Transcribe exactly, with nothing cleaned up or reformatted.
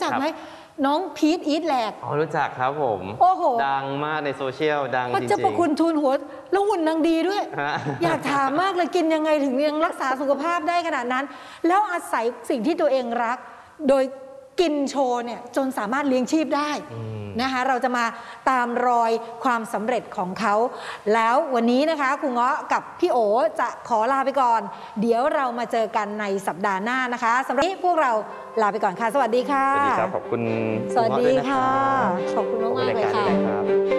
จักไหมน้องพีทอีทแหลกอ๋อรู้จักครับผมโอ้โหดังมากในโซเชียลดังจริงๆเจ้าประคุณทูลหัวแล้วหุ่นนางดีด้วยอยากถามมากเลยกินยังไงถึงยังรักษาสุขภาพได้ขนาดนั้นแล้วอาศัยสิ่งที่ตัวเองรักโดยกินโชว์เนี่ยจนสามารถเลี้ยงชีพได้นะคะเราจะมาตามรอยความสำเร็จของเขาแล้ววันนี้นะคะครูเงาะกับพี่โอจะขอลาไปก่อนเดี๋ยวเรามาเจอกันในสัปดาห์หน้านะคะสำหรับพวกเราลาไปก่อนค่ะสวัสดีค่ะสวัสดีครับขอบคุณสวัสดีค่ะขอบคุณมากๆเลยค่ะ